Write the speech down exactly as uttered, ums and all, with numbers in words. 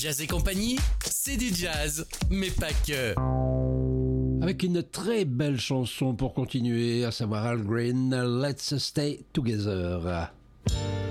Jazz et compagnie, c'est du jazz, mais pas que. Avec une très belle chanson pour continuer, à savoir Al Green, Let's Stay Together.